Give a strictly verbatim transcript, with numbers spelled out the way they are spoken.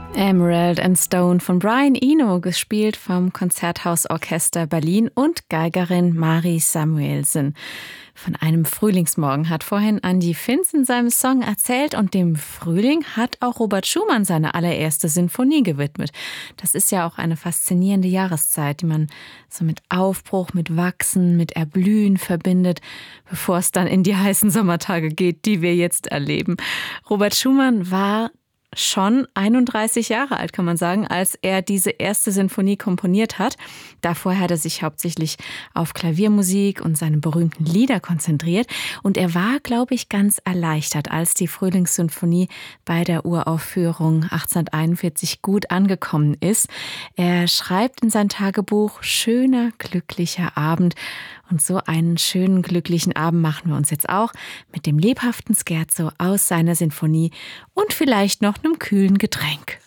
Emerald and Stone von Brian Eno, gespielt vom Konzerthausorchester Berlin und Geigerin Mari Samuelsen. Von einem Frühlingsmorgen hat vorhin Andy Finz in seinem Song erzählt, und dem Frühling hat auch Robert Schumann seine allererste Sinfonie gewidmet. Das ist ja auch eine faszinierende Jahreszeit, die man so mit Aufbruch, mit Wachsen, mit Erblühen verbindet, bevor es dann in die heißen Sommertage geht, die wir jetzt erleben. Robert Schumann war schon einunddreißig Jahre alt, kann man sagen, als er diese erste Sinfonie komponiert hat. Davor hat er sich hauptsächlich auf Klaviermusik und seine berühmten Lieder konzentriert. Und er war, glaube ich, ganz erleichtert, als die Frühlingssinfonie bei der Uraufführung achtzehnhunderteinundvierzig gut angekommen ist. Er schreibt in sein Tagebuch: schöner, glücklicher Abend. Und so einen schönen, glücklichen Abend machen wir uns jetzt auch mit dem lebhaften Scherzo aus seiner Sinfonie und vielleicht noch einem kühlen Getränk.